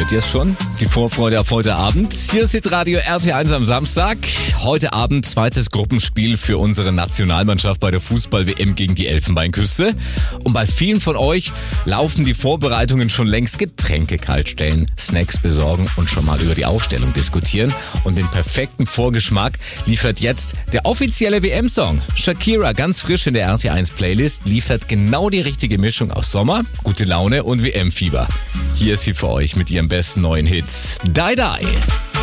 Spürt ihr es schon? Die Vorfreude auf heute Abend. Hier ist Radio RT1 am Samstag. Heute Abend zweites Gruppenspiel für unsere Nationalmannschaft bei der Fußball-WM gegen die Elfenbeinküste. Und bei vielen von euch laufen die Vorbereitungen schon längst. Getränke kaltstellen, Snacks besorgen und schon mal über die Aufstellung diskutieren. Und den perfekten Vorgeschmack liefert jetzt der offizielle WM-Song. Shakira, ganz frisch in der RT1-Playlist, liefert genau die richtige Mischung aus Sommer, gute Laune und WM-Fieber. Hier ist sie für euch mit ihrem besten neuen Hit, Die Die.